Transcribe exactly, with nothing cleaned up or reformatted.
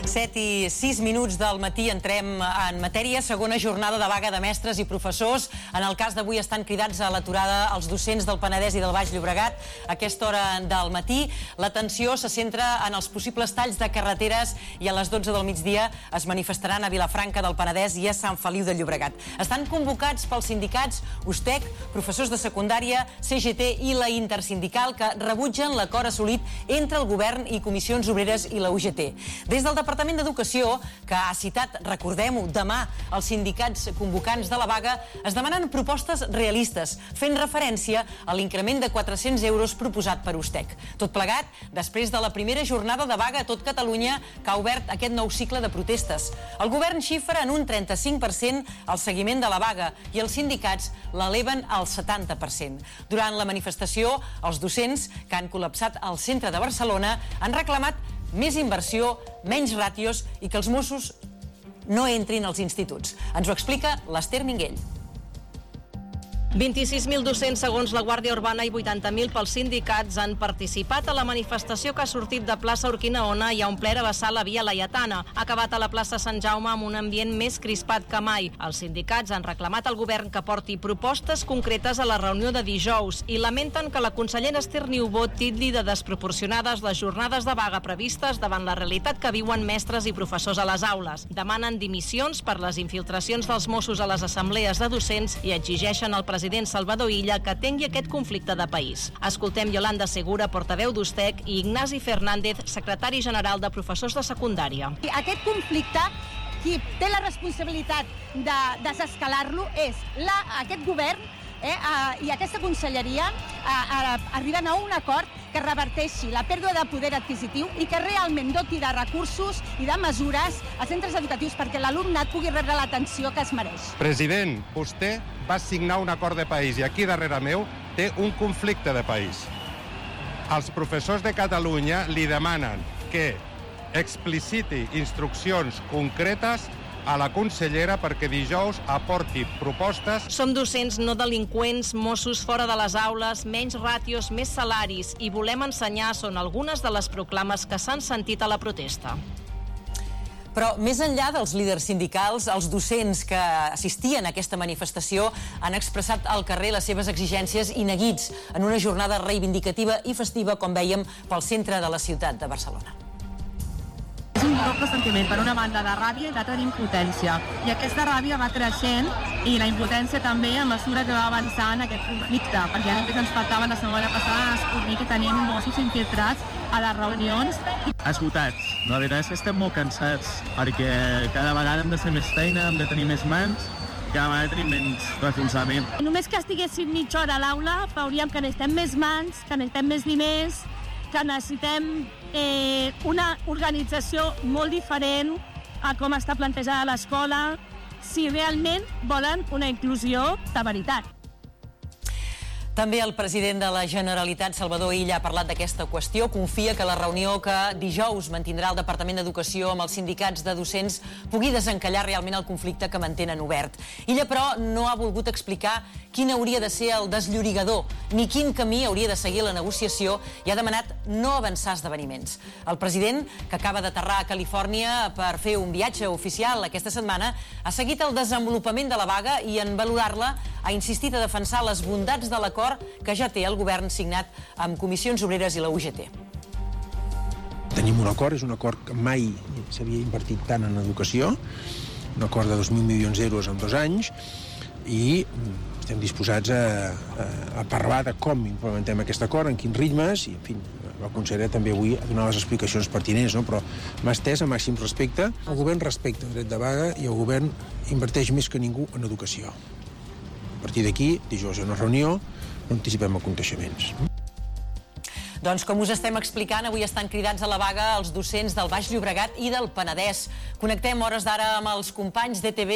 set i sis minuts del matí entrem en matèria. Segona jornada de vaga de mestres i professors. En el cas d'avui estan cridats a l'aturada els docents del Penedès i del Baix Llobregat. A aquesta hora del matí l'atenció se centra en els possibles talls de carreteres i a les dotze del migdia es manifestaran a Vilafranca del Penedès i a Sant Feliu de Llobregat. Estan convocats pels sindicats U S T E C, professors de secundària, C G T i la Intersindical, que rebutgen l'acord assolit entre el govern i Comissions Obreres i la U G T. Des del Departament d'Educació, que ha citat, recordem-ho, demà els sindicats convocants de la vaga, es demanen propostes realistes, fent referència a l'increment de quatre-cents euros proposat per U S T E C. Tot plegat, després de la primera jornada de vaga a tot Catalunya, que ha obert aquest nou cicle de protestes. El govern xifra en un trenta-cinc per cent el seguiment de la vaga i els sindicats l'eleven al setanta per cent. Durant la manifestació, els docents, que han col·lapsat al centre de Barcelona, han reclamat més inversió, menys ràtios i que els Mossos no entrin als instituts. Ens ho explica l'Ester Minguell. vint-i-sis mil docents segons la Guàrdia Urbana i vuitanta mil pels sindicats han participat a la manifestació que ha sortit de plaça Urquinaona i ha omplert a vessar la via Laietana. Ha acabat a la plaça Sant Jaume amb un ambient més crispat que mai. Els sindicats han reclamat al govern que porti propostes concretes a la reunió de dijous i lamenten que la consellera Esther Niubó titlli de desproporcionades les jornades de vaga previstes davant la realitat que viuen mestres i professors a les aules. Demanen dimissions per les infiltracions dels Mossos a les assemblees de docents i exigeixen al president president Salvador Illa que atengui aquest conflicte de país. Escoltem Yolanda Segura, portaveu d'U S T E C, i Ignasi Fernández, secretari general de professors de secundària. Aquest conflicte, qui té la responsabilitat de desescalar-lo és la, aquest govern eh, eh, i aquesta conselleria eh, eh, arribant a un acord que reverteixi la pèrdua de poder adquisitiu i que realment doti de recursos i de mesures als centres educatius perquè l'alumnat pugui rebre l'atenció que es mereix. President, vostè va signar un acord de país i aquí darrere meu té un conflicte de país. Els professors de Catalunya li demanen que expliciti instruccions concretes a la consellera perquè dijous aporti propostes. Som docents, no delinqüents, Mossos fora de les aules, menys ràtios, més salaris i volem ensenyar són algunes de les proclames que s'han sentit a la protesta. Però més enllà dels líders sindicals, els docents que assistien a aquesta manifestació han expressat al carrer les seves exigències i neguits en una jornada reivindicativa i festiva, com vèiem, pel centre de la ciutat de Barcelona. És un doble sentiment, per una banda de ràbia i l'altra d'impotència. I aquesta ràbia va creixent i la impotència també a mesura que va avançar en aquest conflicte, perquè només ens faltava la setmana passada descobrir que tenim Mossos infiltrats a les reunions. Esgotats. La veritat és que estem molt cansats, perquè cada vegada hem de fer més feina, hem de tenir més mans, cada vegada tenim menys recolzament. Només que estiguéssim mitja hora a l'aula, veuríem que necessitem més mans, que necessitem més diners, que necessitem eh, una organització molt diferent a com està plantejada l'escola, si realment volen una inclusió de veritat. També el president de la Generalitat, Salvador Illa, ha parlat d'aquesta qüestió. Confia que la reunió que dijous mantindrà el Departament d'Educació amb els sindicats de docents pugui desencallar realment el conflicte que mantenen obert. Illa, però, no ha volgut explicar quin hauria de ser el desllorigador, ni quin camí hauria de seguir la negociació i ha demanat no avançar esdeveniments. El president, que acaba d'aterrar a Califòrnia per fer un viatge oficial aquesta setmana, ha seguit el desenvolupament de la vaga i en valorar-la ha insistit a defensar les bondats de l'acord que ja té el govern signat amb Comissions Obreres i la U G T. Tenim un acord, és un acord que mai s'havia invertit tant en educació, un acord de dos mil milions d'euros en dos anys, i estem disposats a, a, a parlar de com implementem aquest acord, en quins ritmes, i en fi, la consellera també avui ha donat les explicacions pertinents, no? Però m'ha estès a màxim respecte. El govern respecta el dret de vaga i el govern inverteix més que ningú en educació. A partir d'aquí, dijous hi ha una reunió, no anticipem aconteixements. Doncs com us estem explicant, avui estan cridats a la vaga els docents del Baix Llobregat i del Penedès. Connectem hores d'ara amb els companys d'E T V